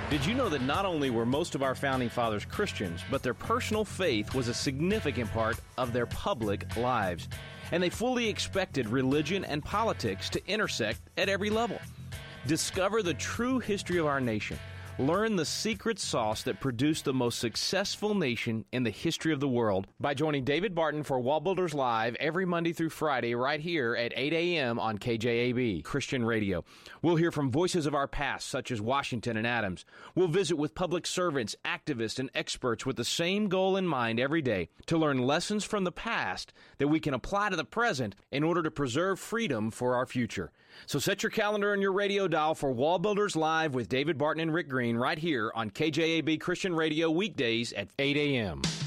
Did you know that not only were most of our founding fathers Christians, but their personal faith was a significant part of their public lives? And they fully expected religion and politics to intersect at every level. Discover the true history of our nation. Learn the secret sauce that produced the most successful nation in the history of the world by joining David Barton for Wall Builders Live every Monday through Friday right here at 8 a.m. on KJAB Christian Radio. We'll hear from voices of our past, such as Washington and Adams. We'll visit with public servants, activists, and experts with the same goal in mind every day, to learn lessons from the past that we can apply to the present in order to preserve freedom for our future. So set your calendar and your radio dial for Wall Builders Live with David Barton and Rick Green right here on KJAB Christian Radio weekdays at 8 a.m.